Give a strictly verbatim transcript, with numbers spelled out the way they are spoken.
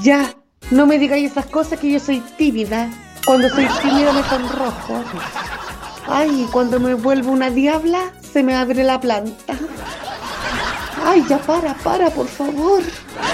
Ya, no me digáis esas cosas que yo soy tímida. Cuando soy tímida me sonrojo. Ay, y cuando me vuelvo una diabla, se me abre la planta. Ay, ya para, para, por favor.